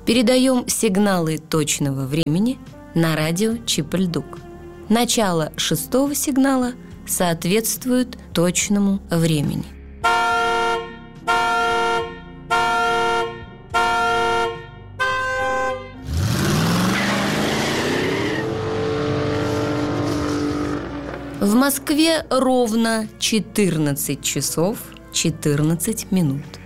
Передаем сигналы точного времени на радио Чип-Ль-Дук. Начало 6-го сигнала соответствует точному времени. В Москве ровно 14 часов 14 минут.